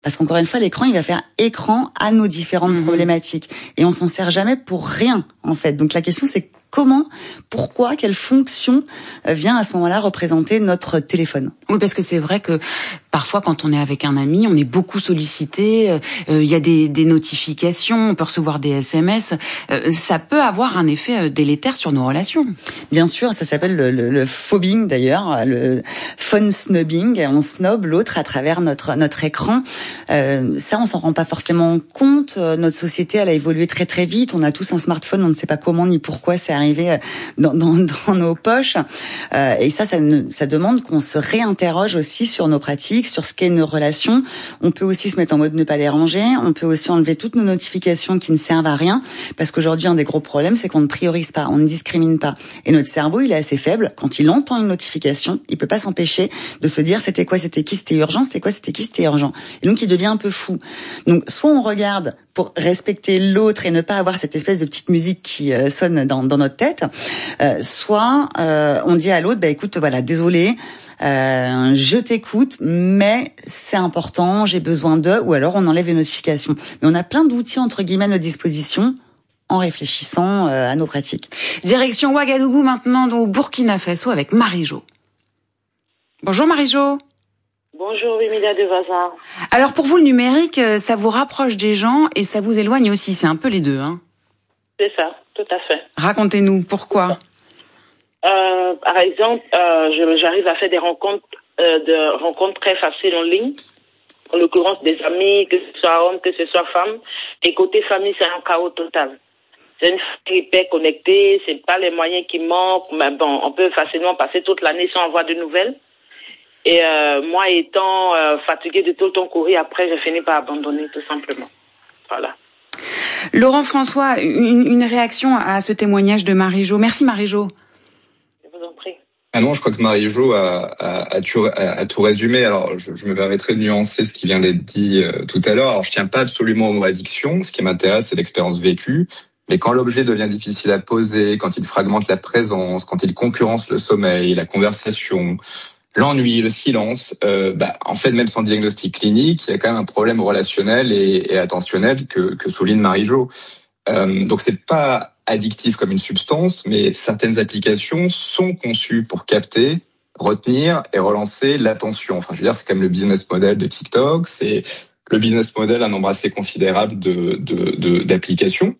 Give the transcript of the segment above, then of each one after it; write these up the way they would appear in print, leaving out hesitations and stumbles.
Parce qu'encore une fois, l'écran, il va faire écran à nos différentes problématiques. Et on s'en sert jamais pour rien, en fait. Donc la question, c'est comment, pourquoi, quelle fonction vient à ce moment-là représenter notre téléphone. Oui, parce que c'est vrai que parfois, quand on est avec un ami, on est beaucoup sollicité. Il y a des notifications, on peut recevoir des SMS. Ça peut avoir un effet délétère sur nos relations. Bien sûr, ça s'appelle le phobbing d'ailleurs, le phone snubbing. On snob l'autre à travers notre écran. Ça, on s'en rend pas forcément compte. Notre société, elle a évolué très très vite. On a tous un smartphone, on ne sait pas comment ni pourquoi c'est arrivé dans nos poches. Et ça demande qu'on se réinterroge aussi sur nos pratiques, sur ce qu'est une relation. On peut aussi se mettre en mode ne pas les ranger. On peut aussi enlever toutes nos notifications qui ne servent à rien. Parce qu'aujourd'hui, un des gros problèmes, c'est qu'on ne priorise pas, on ne discrimine pas. Et notre cerveau, il est assez faible. Quand il entend une notification, il peut pas s'empêcher de se dire c'était quoi, c'était qui, c'était urgent, c'était quoi, c'était qui, c'était urgent. Et donc, il devient un peu fou. Donc, soit on regarde pour respecter l'autre et ne pas avoir cette espèce de petite musique qui sonne dans notre tête, soit on dit à l'autre, écoute, voilà, désolé, je t'écoute, mais c'est important, j'ai besoin ou alors on enlève les notifications. Mais on a plein d'outils, entre guillemets, à notre disposition en réfléchissant à nos pratiques. Direction Ouagadougou maintenant, au Burkina Faso, avec Marie-Jo. Bonjour Marie-Jo. Bonjour Emilia Devasa. Alors pour vous, le numérique, ça vous rapproche des gens et ça vous éloigne aussi, c'est un peu les deux, hein? C'est ça, tout à fait. Racontez-nous, pourquoi? Par exemple, j'arrive à faire des rencontres très faciles en ligne. En l'occurrence, des amis, que ce soit homme, que ce soit femme. Et côté famille, c'est un chaos total. C'est une famille hyper connectée, c'est pas les moyens qui manquent, mais bon, on peut facilement passer toute l'année sans avoir de nouvelles. Et moi, étant fatiguée de tout le temps courir, après, j'ai fini par abandonner, tout simplement. Voilà. Laurent François, une réaction à ce témoignage de Marie-Jo. Merci Marie-Jo. Je vous en prie. Ah non, je crois que Marie-Jo a tout résumé. Alors, je me permettrai de nuancer ce qui vient d'être dit tout à l'heure. Alors, je tiens pas absolument au mot addiction. Ce qui m'intéresse, c'est l'expérience vécue. Mais quand l'objet devient difficile à poser, quand il fragmente la présence, quand il concurrence le sommeil, la conversation, l'ennui, le silence, en fait, même sans diagnostic clinique, il y a quand même un problème relationnel et attentionnel que souligne Marie-Jo. Donc, c'est pas addictif comme une substance, mais certaines applications sont conçues pour capter, retenir et relancer l'attention. Enfin, je veux dire, c'est quand même le business model de TikTok, c'est le business model d'un nombre assez considérable d'applications.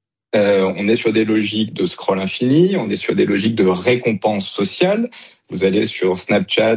On est sur des logiques de scroll infini, on est sur des logiques de récompense sociale. Vous allez sur Snapchat,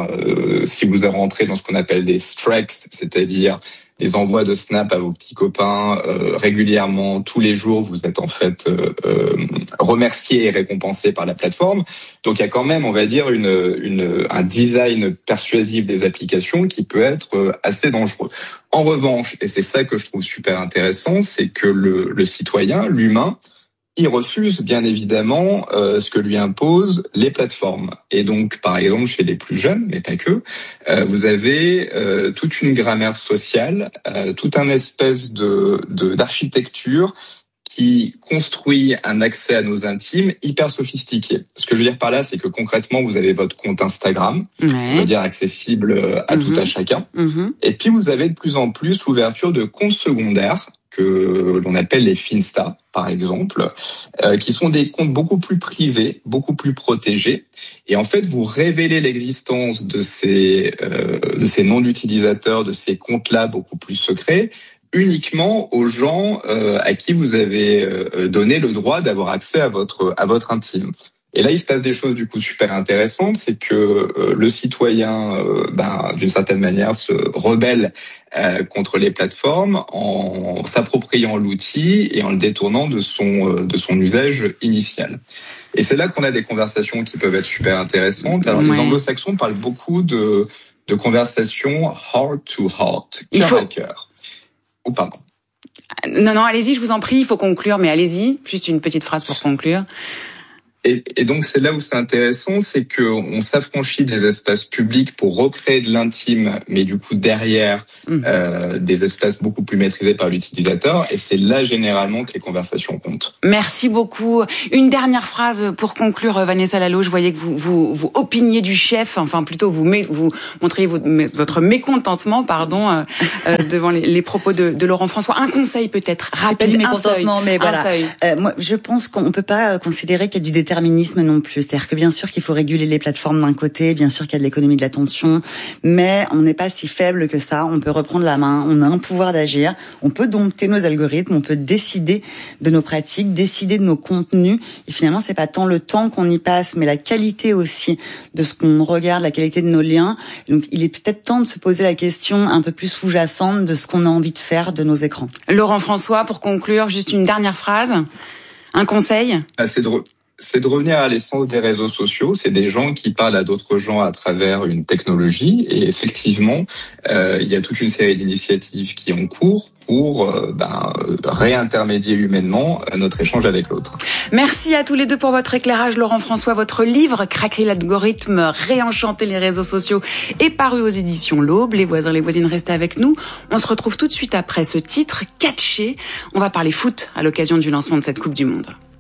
si vous rentrez dans ce qu'on appelle des strikes, c'est-à-dire des envois de snap à vos petits copains régulièrement, tous les jours, vous êtes en fait remercié et récompensé par la plateforme. Donc il y a quand même, on va dire, un design persuasif des applications qui peut être assez dangereux. En revanche, et c'est ça que je trouve super intéressant, c'est que le citoyen, l'humain, il refuse bien évidemment ce que lui imposent les plateformes. Et donc, par exemple, chez les plus jeunes, mais pas que, vous avez toute une grammaire sociale, toute un espèce d'architecture qui construit un accès à nos intimes hyper sophistiqué. Ce que je veux dire par là, c'est que concrètement, vous avez votre compte Instagram, on va dire accessible à tout à chacun. Et puis, vous avez de plus en plus l'ouverture de comptes secondaires que l'on appelle les Finsta, par exemple, qui sont des comptes beaucoup plus privés, beaucoup plus protégés. Et en fait, vous révélez l'existence de ces noms d'utilisateurs, de ces comptes-là beaucoup plus secrets, uniquement aux gens à qui vous avez donné le droit d'avoir accès à votre intime. Et là, il se passe des choses du coup super intéressantes, c'est que le citoyen, d'une certaine manière, se rebelle contre les plateformes en s'appropriant l'outil et en le détournant de son usage initial. Et c'est là qu'on a des conversations qui peuvent être super intéressantes. Alors les anglo-saxons parlent beaucoup de conversations heart to heart, cœur à cœur. Oh pardon. Non, allez-y, je vous en prie, il faut conclure, mais allez-y, juste une petite phrase pour conclure. Et donc c'est là où c'est intéressant, c'est que on s'affranchit des espaces publics pour recréer de l'intime, mais du coup derrière des espaces beaucoup plus maîtrisés par l'utilisateur. Et c'est là généralement que les conversations comptent. Merci beaucoup. Une dernière phrase pour conclure, Vanessa Lalo. Je voyais que vous opiniez du chef, enfin plutôt vous montriez votre mécontentement, devant les propos de Laurent François. Un conseil peut-être rapide, c'est pas du mécontentement, mais voilà. Moi, je pense qu'on peut pas considérer qu'il y a du déterminisme non plus. C'est-à-dire que bien sûr qu'il faut réguler les plateformes d'un côté, bien sûr qu'il y a de l'économie de l'attention, mais on n'est pas si faible que ça. On peut reprendre la main, on a un pouvoir d'agir, on peut dompter nos algorithmes, on peut décider de nos pratiques, décider de nos contenus. Et finalement, c'est pas tant le temps qu'on y passe, mais la qualité aussi de ce qu'on regarde, la qualité de nos liens. Donc, il est peut-être temps de se poser la question un peu plus sous-jacente de ce qu'on a envie de faire de nos écrans. Laurent François, pour conclure, juste une dernière phrase, un conseil. C'est de revenir à l'essence des réseaux sociaux. C'est des gens qui parlent à d'autres gens à travers une technologie. Et effectivement, il y a toute une série d'initiatives qui ont cours pour réintermédier humainement notre échange avec l'autre. Merci à tous les deux pour votre éclairage. Laurent François, votre livre « Craquer l'algorithme, réenchanter les réseaux sociaux » est paru aux éditions L'Aube. Les voisins, les voisines, restez avec nous. On se retrouve tout de suite après ce titre, Catché. On va parler foot à l'occasion du lancement de cette Coupe du Monde.